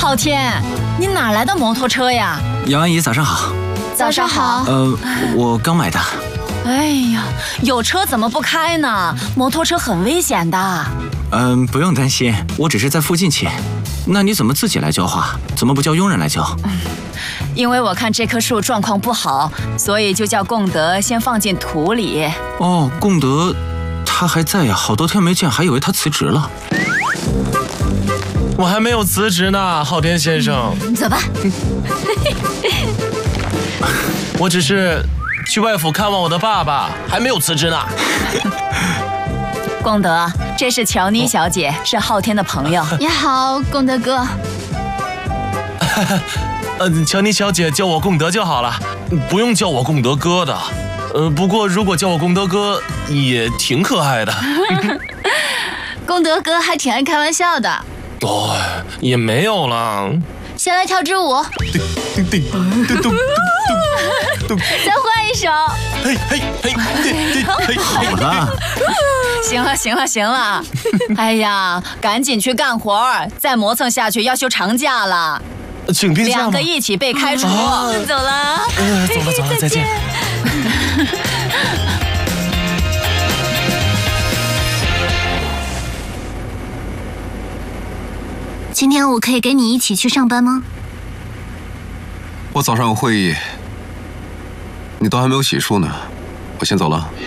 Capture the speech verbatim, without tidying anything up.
昊天，你哪来的摩托车呀？ 姚阿姨，早上好。 早上好。 呃，我刚买的。 哎呀，有车怎么不开呢？摩托车很危险的。 嗯、呃，不用担心，我只是在附近骑。那你怎么自己来浇花？怎么不叫佣人来浇？ 嗯，因为我看这棵树状况不好，所以就叫贡德先放进土里。 哦，贡德，他还在呀，好多天没见，还以为他辞职了。 我还没有辞职呢，昊天先生。 嗯、走吧。 我只是去外府看望我的爸爸，还没有辞职呢。 贡德，这是乔妮小姐，哦、是昊天的朋友。 你好，贡德哥。 嗯，乔妮小姐叫我贡德就好了，不用叫我贡德哥的。呃，不过如果叫我贡德哥，也挺可爱的。 贡德哥还挺爱开玩笑的。 哦，也没有了。 先来跳支舞。再换一首。 嘿嘿嘿嘿嘿， 好了。 行了行了行了，哎呀，赶紧去干活，再磨蹭下去要休长假了。 请病假吗？ 两个一起被开除。啊、走了。 呃，走了走了，再见。 今天我可以跟你一起去上班吗？ 我早上有会议，你都还没有洗漱呢，我先走了。